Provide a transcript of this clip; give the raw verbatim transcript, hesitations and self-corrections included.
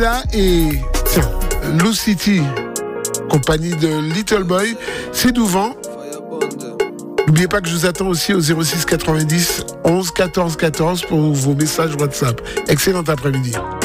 Là et tiens, Lou City, compagnie de Little Boy, c'est Douvent. N'oubliez pas que je vous attends aussi au zéro six quatre-vingt-dix onze quatorze quatorze pour vos messages WhatsApp. Excellent après-midi.